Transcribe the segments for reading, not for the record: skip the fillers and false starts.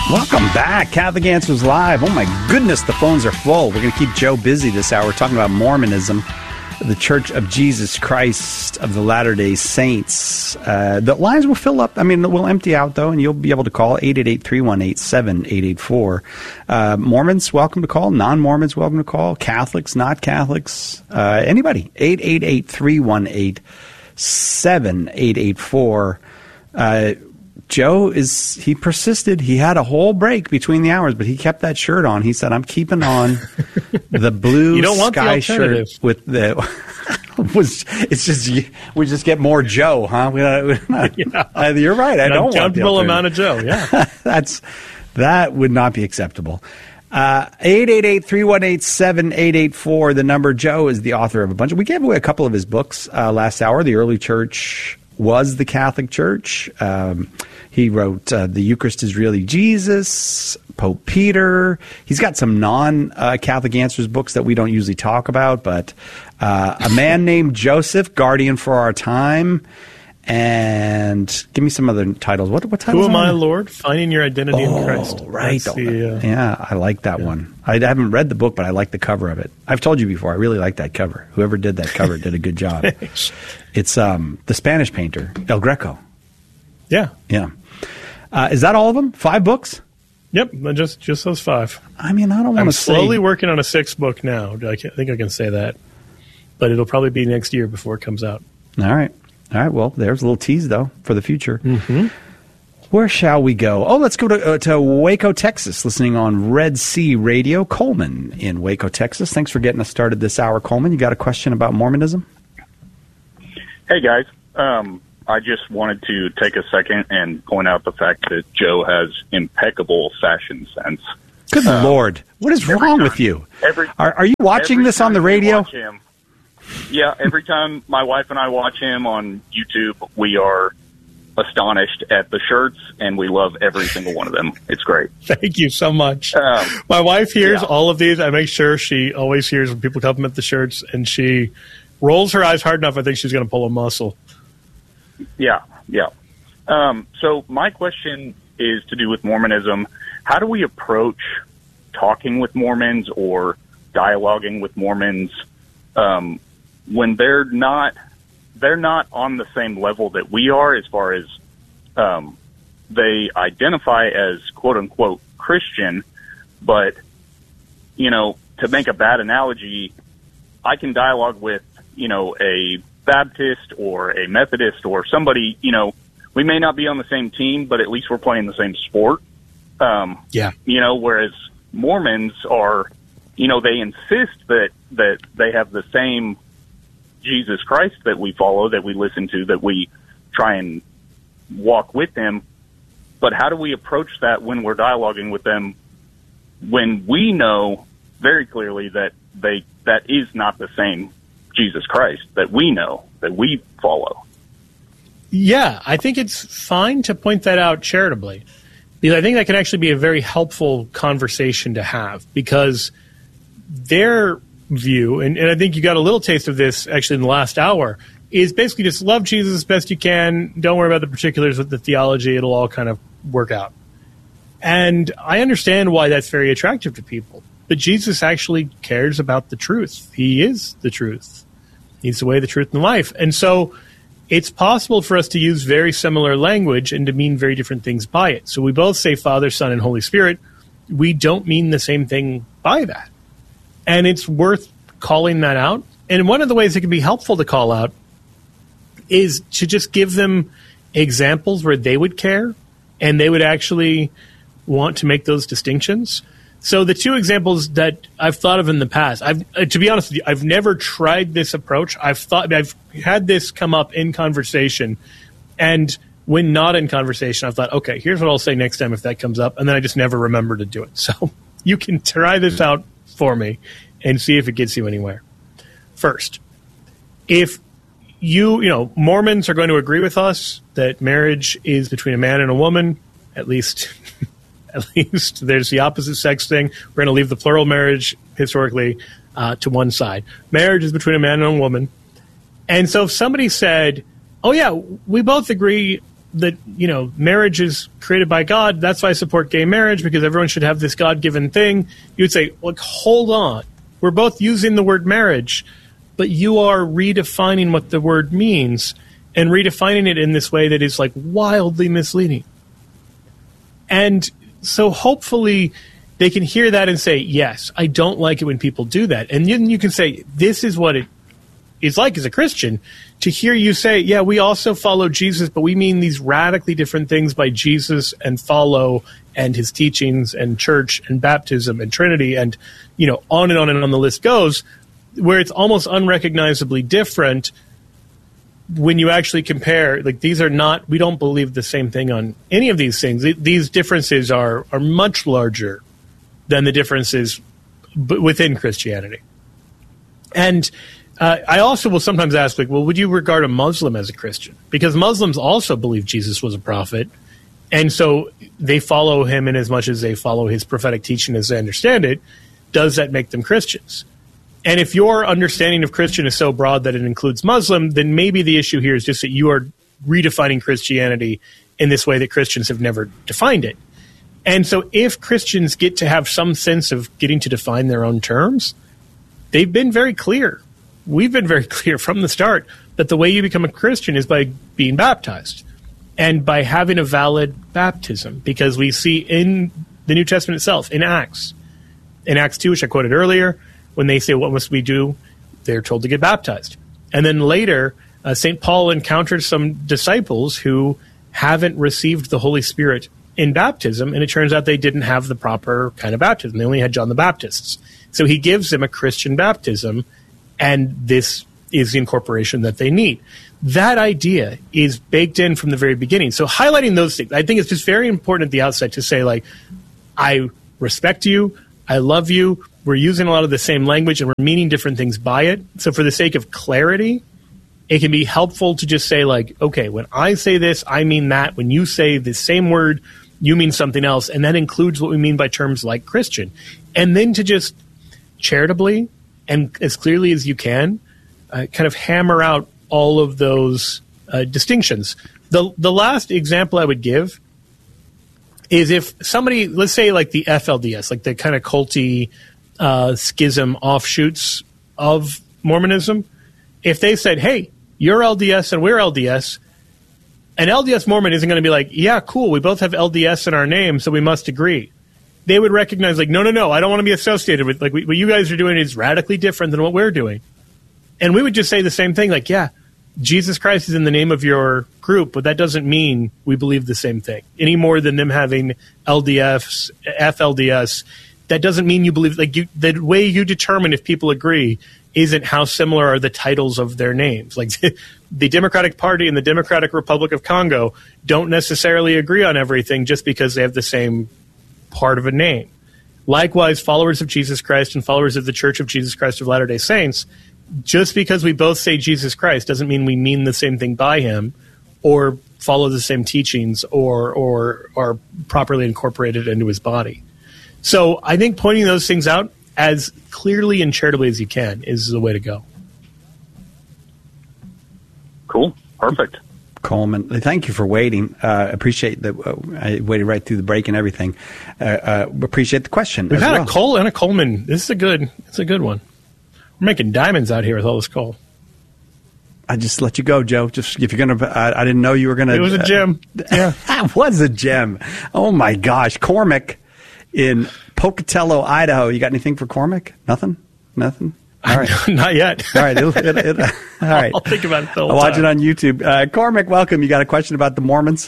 Welcome back. Catholic Answers Live. Oh my goodness, the phones are full. We're going to keep Joe busy this hour. We're talking about Mormonism, the Church of Jesus Christ of the Latter-day Saints. The lines will fill up. I mean, we'll empty out, though, and you'll be able to call 888-318-7884. Mormons, welcome to call. Non-Mormons, welcome to call. Catholics, not Catholics, anybody. 888-318-7884. Joe he persisted. He had a whole break between the hours, but he kept that shirt on. He said, I'm keeping on the blue sky shirt with the, it's just, we just get more Joe, huh? You're right. I don't want the amount of Joe. Yeah. That would not be acceptable. 888-318-7884. The number. Joe is the author of a bunch. We gave away a couple of his books last hour. The Early Church was the Catholic Church. He wrote The Eucharist is Really Jesus, Pope Peter. He's got some non-Catholic Answers books that we don't usually talk about, but A Man Named Joseph, Guardian for Our Time, and give me some other titles. What titles? Who Am I, Lord? Finding Your Identity in Christ. Right. Yeah, I like that one. I haven't read the book, but I like the cover of it. I've told you before, I really like that cover. Whoever did that cover did a good job. It's the Spanish painter, El Greco. Yeah. Yeah. Is that all of them? 5 books? Yep, just those 5. I mean, I don't want to say... I'm slowly working on a 6th book now. I think I can say that. But it'll probably be next year before it comes out. All right. Well, there's a little tease, though, for the future. Mm-hmm. Where shall we go? Oh, let's go to Waco, Texas, listening on Red Sea Radio. Coleman in Waco, Texas. Thanks for getting us started this hour, Coleman. You got a question about Mormonism? Hey, guys. I just wanted to take a second and point out the fact that Joe has impeccable fashion sense. Good Lord. What is wrong with you? Are you watching this on the radio? Yeah, every time my wife and I watch him on YouTube, we are astonished at the shirts, and we love every single one of them. It's great. Thank you so much. My wife hears all of these. I make sure she always hears when people compliment the shirts, and she rolls her eyes hard enough, I think she's going to pull a muscle. Yeah. So my question is to do with Mormonism. How do we approach talking with Mormons or dialoguing with Mormons when they're not on the same level that we are, as far as they identify as quote unquote Christian, but to make a bad analogy, I can dialogue with a Baptist or a Methodist or somebody, we may not be on the same team, but at least we're playing the same sport. Whereas Mormons are, they insist that they have the same Jesus Christ that we follow, that we listen to, that we try and walk with him. But how do we approach that when we're dialoguing with them, when we know very clearly that that is not the same Jesus Christ that we know, that we follow? Yeah, I think it's fine to point that out charitably, because I think that can actually be a very helpful conversation to have, because their view, and I think you got a little taste of this actually in the last hour, is basically just love Jesus as best you can, don't worry about the particulars of the theology, it'll all kind of work out. And I understand why that's very attractive to people. But Jesus actually cares about the truth. He is the truth. He's the way, the truth, and the life. And so it's possible for us to use very similar language and to mean very different things by it. So we both say Father, Son, and Holy Spirit. We don't mean the same thing by that. And it's worth calling that out. And one of the ways it can be helpful to call out is to just give them examples where they would care and they would actually want to make those distinctions. So the 2 examples that I've thought of in the past, to be honest with you, I've never tried this approach. I've had this come up in conversation, and when not in conversation, I've thought, okay, here's what I'll say next time if that comes up, and then I just never remember to do it. So you can try this out for me and see if it gets you anywhere. First, if Mormons are going to agree with us that marriage is between a man and a woman, at least there's the opposite sex thing. We're going to leave the plural marriage historically to one side. Marriage is between a man and a woman. And so if somebody said, oh, yeah, we both agree that, marriage is created by God. That's why I support gay marriage, because everyone should have this God-given thing. You would say, look, hold on. We're both using the word marriage, but you are redefining what the word means and redefining it in this way that is like wildly misleading. And so hopefully they can hear that and say, yes, I don't like it when people do that. And then you can say, this is what it is like as a Christian, to hear you say, yeah, we also follow Jesus, but we mean these radically different things by Jesus and follow and his teachings and church and baptism and Trinity and, on and on and on the list goes, where it's almost unrecognizably different when you actually compare. Like, these are not, we don't believe the same thing on any of these things. These differences are much larger than the differences within Christianity. And I also will sometimes ask, like, well, would you regard a Muslim as a Christian? Because Muslims also believe Jesus was a prophet, and so they follow him in as much as they follow his prophetic teaching as they understand it. Does that make them Christians? And if your understanding of Christian is so broad that it includes Muslim, then maybe the issue here is just that you are redefining Christianity in this way that Christians have never defined it. And so if Christians get to have some sense of getting to define their own terms, they've been very clear. We've been very clear from the start that the way you become a Christian is by being baptized and by having a valid baptism, because we see in the New Testament itself, in Acts 2, which I quoted earlier, when they say, what must we do? They're told to get baptized. And then later, St. Paul encountered some disciples who haven't received the Holy Spirit in baptism, and it turns out they didn't have the proper kind of baptism. They only had John the Baptist's. So he gives them a Christian baptism, and this is the incorporation that they need. That idea is baked in from the very beginning. So highlighting those things, I think it's just very important at the outset to say, like, I respect you, I love you, we're using a lot of the same language, and we're meaning different things by it. So for the sake of clarity, it can be helpful to just say, like, okay, when I say this, I mean that. When you say the same word, you mean something else, and that includes what we mean by terms like Christian. And then to just charitably and as clearly as you can, kind of hammer out all of those distinctions. The last example I would give is if somebody, let's say like the FLDS, like the kind of culty schism offshoots of Mormonism, if they said, hey, you're LDS and we're LDS, an LDS Mormon isn't going to be like, yeah, cool, we both have LDS in our name, so we must agree. They would recognize, like, no, I don't want to be associated with, like, what you guys are doing is radically different than what we're doing. And we would just say the same thing, like, yeah, Jesus Christ is in the name of your group, but that doesn't mean we believe the same thing. Any more than them having LDS, FLDS, that doesn't mean you believe, like, the way you determine if people agree isn't how similar are the titles of their names. Like, the Democratic Party and the Democratic Republic of Congo don't necessarily agree on everything just because they have the same part of a name. Likewise, followers of Jesus Christ and followers of the Church of Jesus Christ of Latter-day Saints, just because we both say Jesus Christ doesn't mean we mean the same thing by him or follow the same teachings or are properly incorporated into his body. So I think pointing those things out as clearly and charitably as you can is the way to go. Cool. Perfect. Coleman, thank you for waiting. Appreciate that. I waited right through the break and everything. Appreciate the question. We've had well. a Cole and a Coleman. It's a good one. We're making diamonds out here with all this coal. I just let you go, Joe. Just if you're gonna, I didn't know you were gonna. It was a gem. Yeah, that was a gem. Oh my gosh, Cormac in Pocatello, Idaho. You got anything for Cormac? Nothing. All right, not yet. All right, all right. I'll think about it the whole I'll watch time. it on YouTube. Cormac, welcome. You got a question about the Mormons?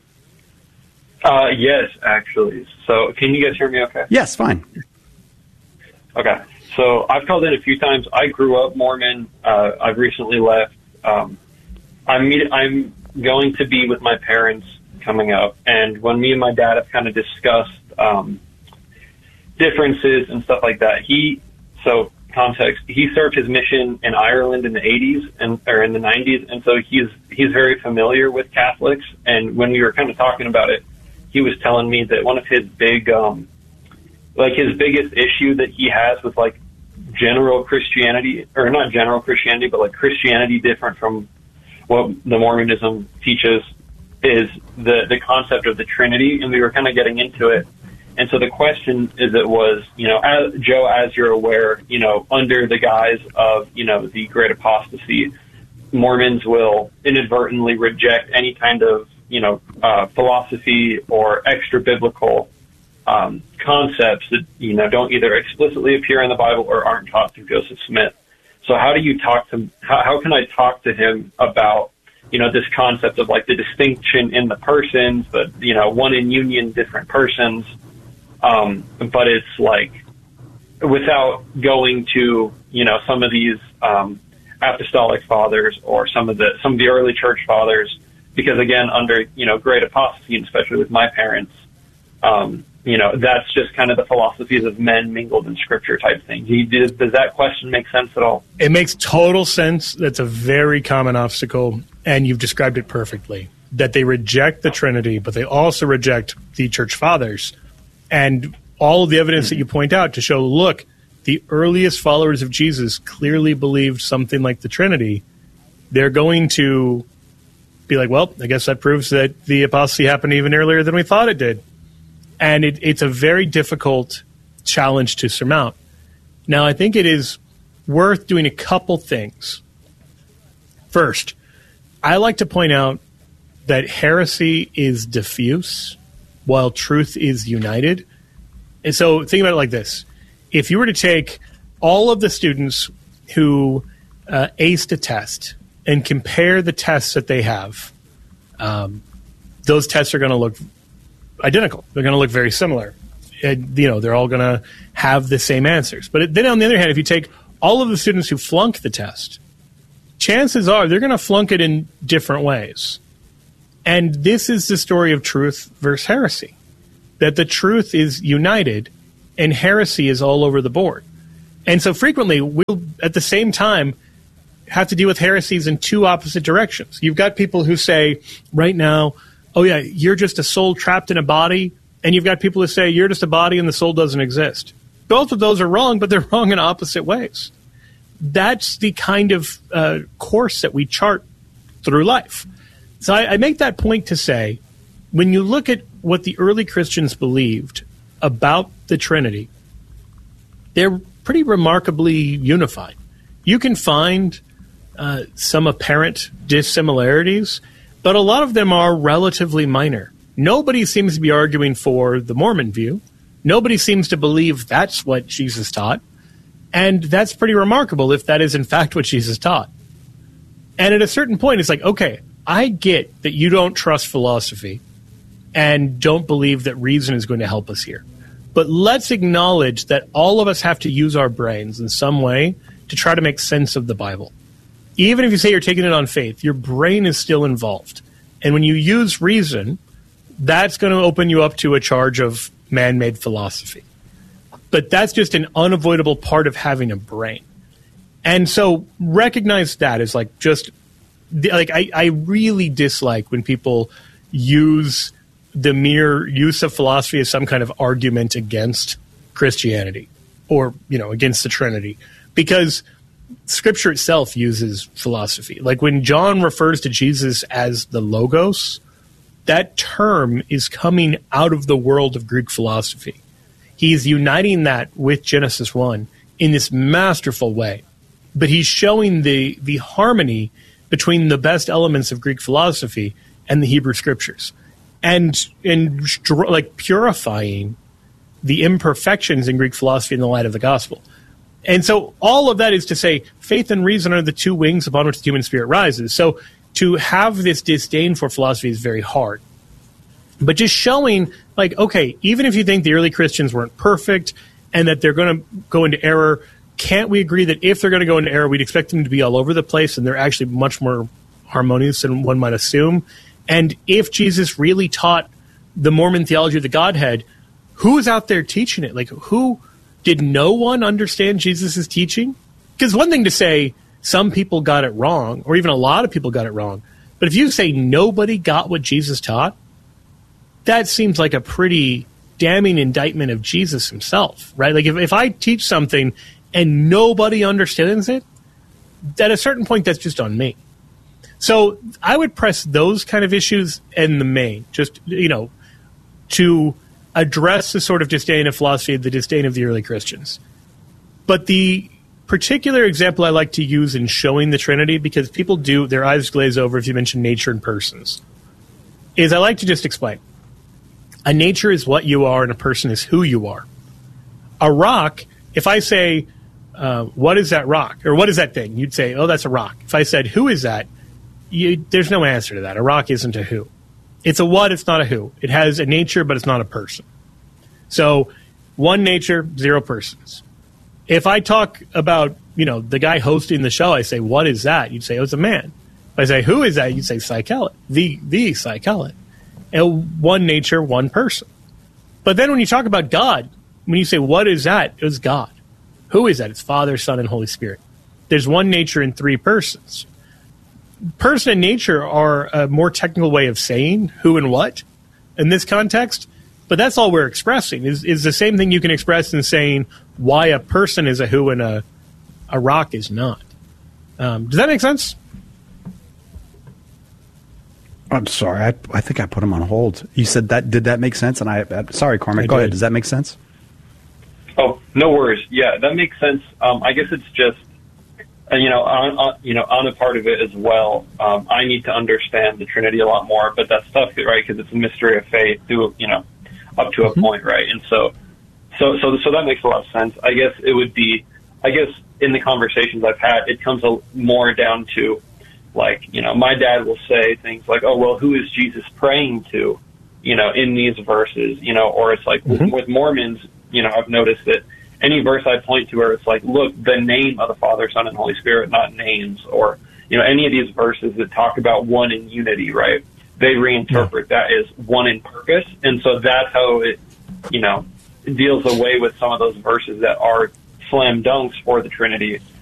Yes, actually. So, can you guys hear me? Okay. Yes, fine. Okay. So I've called in a few times. I grew up Mormon. I've recently left. I'm going to be with my parents coming up, and when me and my dad have kind of discussed differences and stuff like that, context, he served his mission in Ireland in the 80s or in the 90s, and so he's very familiar with Catholics. And when we were kind of talking about it, he was telling me that one of his big his biggest issue that he has with like general Christianity, or not general Christianity, but like Christianity different from what the Mormonism teaches, is the concept of the Trinity, and we were kind of getting into it. And so the question was, Joe, as you're aware, under the guise of, the great apostasy, Mormons will inadvertently reject any kind of, philosophy or extra biblical concepts that, don't either explicitly appear in the Bible or aren't taught through Joseph Smith. So how can I talk to him about, this concept of like the distinction in the persons, but, one in union, different persons. But it's like without going to, some of these, apostolic fathers or some of the early church fathers, because again, under, great apostasy, and especially with my parents, that's just kind of the philosophies of men mingled in scripture type thing. Does that question make sense at all? It makes total sense. That's a very common obstacle, and you've described it perfectly, that they reject the Trinity, but they also reject the church fathers. And all of the evidence that you point out to show, look, the earliest followers of Jesus clearly believed something like the Trinity, they're going to be like, well, I guess that proves that the apostasy happened even earlier than we thought it did. And it's a very difficult challenge to surmount. Now, I think it is worth doing a couple things. First, I like to point out that heresy is diffuse while truth is united. And so think about it like this. If you were to take all of the students who aced a test and compare the tests that they have, those tests are going to look identical. They're going to look very similar. They're all going to have the same answers. But then on the other hand, if you take all of the students who flunk the test, chances are they're going to flunk it in different ways. And this is the story of truth versus heresy, that the truth is united and heresy is all over the board. And so frequently we'll, at the same time, have to deal with heresies in two opposite directions. You've got people who say right now, oh yeah, you're just a soul trapped in a body. And you've got people who say you're just a body and the soul doesn't exist. Both of those are wrong, but they're wrong in opposite ways. That's the kind of course that we chart through life. So I make that point to say, when you look at what the early Christians believed about the Trinity, they're pretty remarkably unified. You can find some apparent dissimilarities, but a lot of them are relatively minor. Nobody seems to be arguing for the Mormon view. Nobody seems to believe that's what Jesus taught. And that's pretty remarkable if that is in fact what Jesus taught. And at a certain point, it's like, okay, I get that you don't trust philosophy and don't believe that reason is going to help us here. But let's acknowledge that all of us have to use our brains in some way to try to make sense of the Bible. Even if you say you're taking it on faith, your brain is still involved. And when you use reason, that's going to open you up to a charge of man-made philosophy. But that's just an unavoidable part of having a brain. And so recognize that as like just like I really dislike when people use the mere use of philosophy as some kind of argument against Christianity or, against the Trinity, because Scripture itself uses philosophy. Like when John refers to Jesus as the Logos, that term is coming out of the world of Greek philosophy. He's uniting that with Genesis 1 in this masterful way. But he's showing the harmony between the best elements of Greek philosophy and the Hebrew Scriptures. And like purifying the imperfections in Greek philosophy in the light of the gospel. And so all of that is to say faith and reason are the two wings upon which the human spirit rises. So to have this disdain for philosophy is very hard. But just showing, like, okay, even if you think the early Christians weren't perfect and that they're going to go into error, can't we agree that if they're going to go into error, we'd expect them to be all over the place and they're actually much more harmonious than one might assume? And if Jesus really taught the Mormon theology of the Godhead, who is out there teaching it? Like, who did no one understand Jesus' teaching? Because one thing to say some people got it wrong, or even a lot of people got it wrong. But if you say nobody got what Jesus taught, that seems like a pretty damning indictment of Jesus himself, right? Like if I teach something and nobody understands it, at a certain point, that's just on me. So I would press those kind of issues in the main, just, to address the sort of disdain of philosophy, the disdain of the early Christians. But the particular example I like to use in showing the Trinity, because people do, their eyes glaze over if you mention nature and persons, is I like to just explain. A nature is what you are and a person is who you are. A rock, if I say, what is that rock? Or what is that thing? You'd say, oh, that's a rock. If I said, who is that? There's no answer to that. A rock isn't a who. It's a what, it's not a who. It has a nature, but it's not a person. So, one nature, zero persons. If I talk about, the guy hosting the show, I say, what is that? You'd say, oh, it's a man. If I say, who is that? You'd say, Psychelet. The Psychelet. And one nature, one person. But then when you talk about God, when you say, what is that? It's God. Who is that? It's Father, Son, and Holy Spirit. There's one nature in three persons. Person and nature are a more technical way of saying who and what in this context, but that's all we're expressing, is the same thing you can express in saying why a person is a who and a rock is not. Does that make sense? I'm sorry. I think I put him on hold. You said that. Did that make sense? And sorry, Cormac. Go ahead. Does that make sense? Oh, no worries. Yeah, that makes sense. I guess it's just, on a part of it as well. I need to understand the Trinity a lot more, but that's tough, right? Because it's a mystery of faith, up to a point, right? And so that makes a lot of sense. I guess it would be, in the conversations I've had, it comes more down to, my dad will say things like, oh, well, who is Jesus praying to, in these verses, or it's like with Mormons, I've noticed that any verse I point to where it's like, look, the name of the Father, Son, and Holy Spirit, not names, or, any of these verses that talk about one in unity, right? They reinterpret that as one in purpose. And so that's how it, deals away with some of those verses that are slam dunks for the Trinity,